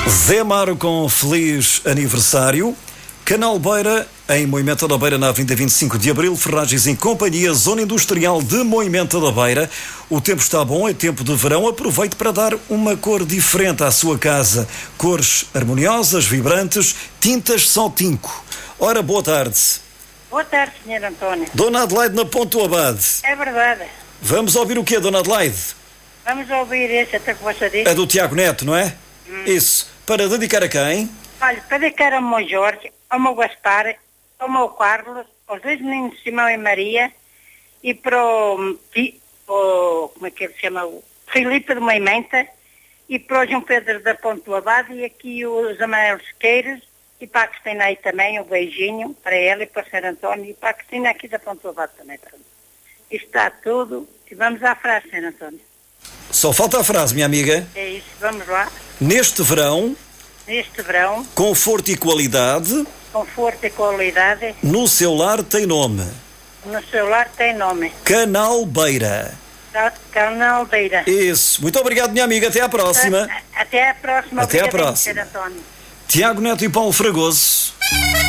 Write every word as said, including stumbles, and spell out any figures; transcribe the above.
Zé Maro com feliz aniversário. Canal Beira, em Moimenta da Beira, na Avenida vinte e cinco de Abril, Ferragens em Companhia, Zona Industrial de Moimenta da Beira. O tempo está bom, é tempo de verão. Aproveite para dar uma cor diferente à sua casa. Cores harmoniosas, vibrantes, tintas Saltinco. Ora, boa tarde. Boa tarde, senhor António. Dona Adelaide na Ponto Abade. É verdade. Vamos ouvir o quê, Dona Adelaide? Vamos ouvir esse até que você disse. É do Tiago Neto, não é? Hum. Isso. Para dedicar a quem? Olha, para dedicar ao meu Jorge, ao meu Gaspar, ao meu Carlos, aos dois meninos Simão e Maria, e para o, o como é que ele se chama? O Filipe de Moimenta, e para o João Pedro da Ponto Abade, e aqui os Amarelos Queiros, e para a Cristina aí também, um beijinho para ela e para o senhor António, e para a Cristina aqui da Ponto Abade também. Isto está tudo, e vamos à frase, senhor António. Só falta a frase, minha amiga. É isso, vamos lá. Neste verão, Neste verão, conforto e qualidade, conforto e qualidade, no seu lar tem nome. no seu lar tem nome. Canal Beira. Canal Beira. Isso. Muito obrigado, minha amiga. Até à próxima. Até à próxima. Até à Obrigadinho, próxima. senhor António. Tiago Neto e Paulo Fragoso.